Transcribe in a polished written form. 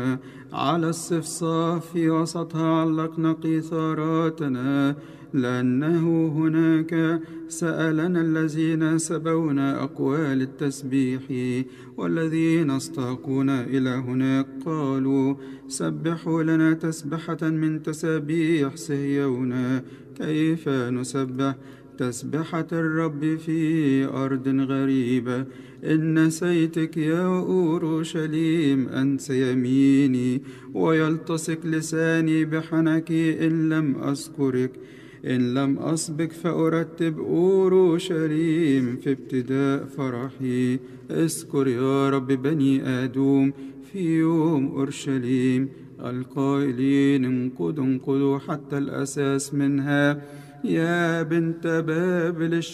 على الصفصاف في وسطها علقنا قيثاراتنا، لأنه هناك سألنا الذين سبونا أقوال التسبيح، والذين استاقونا إلى هناك قالوا: سبحوا لنا تسبحة من تسابيح صهيون. كيف نسبح تسبحة الرب في أرض غريبة؟ إن نسيتك يا أورشليم أنت يميني، ويلتصق لساني بحنكي إن لم أذكرك. إن لم أسبق فأرتب أورشليم في ابتداء فرحي. اذكر يا رب بني آدوم في يوم أورشليم، القائلين انقضوا انقضوا حتى الأساس منها. يا بنت بابل